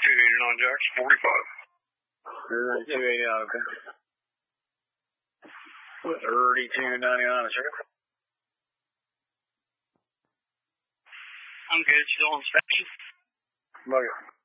$32.89, Jackson, 45. $32.89, okay. $32.99, sir. I'm good. Still on inspection. Okay.